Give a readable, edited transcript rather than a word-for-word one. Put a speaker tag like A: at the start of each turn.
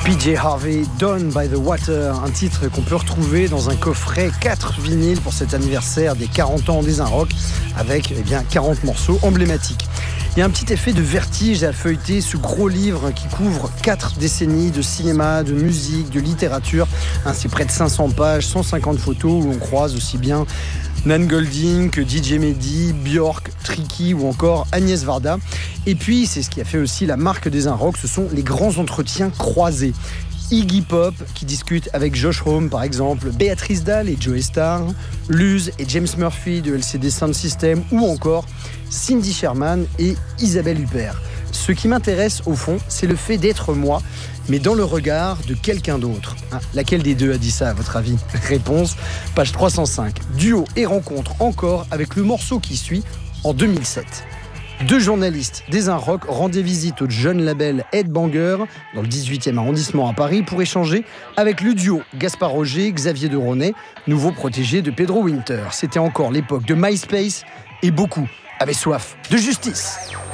A: PJ Harvey, Done by the Water, un titre qu'on peut retrouver dans un coffret 4 vinyles pour cet anniversaire des 40 ans des Inrocks, avec 40 morceaux emblématiques. Il y a un petit effet de vertige à feuilleter ce gros livre qui couvre 4 décennies de cinéma, de musique, de littérature. C'est près de 500 pages, 150 photos où on croise aussi bien Nan Golding que DJ Mehdi, Björk, Tricky ou encore Agnès Varda. Et puis, c'est ce qui a fait aussi la marque des Inrocks, ce sont les grands entretiens croisés. Iggy Pop qui discute avec Josh Homme par exemple, Béatrice Dalle et Joey Starr, Luz et James Murphy de LCD Sound System ou encore Cindy Sherman et Isabelle Huppert. Ce qui m'intéresse au fond, c'est le fait d'être moi, mais dans le regard de quelqu'un d'autre. Laquelle des deux a dit ça à votre avis ? Réponse, page 305. Duo et rencontre encore avec le morceau qui suit en 2007. 2 journalistes des Inrocks rendaient visite au jeune label Headbanger dans le 18e arrondissement à Paris pour échanger avec le duo Gaspard Roger, Xavier de Ronay, nouveau protégé de Pedro Winter. C'était encore l'époque de MySpace et beaucoup avaient soif de justice.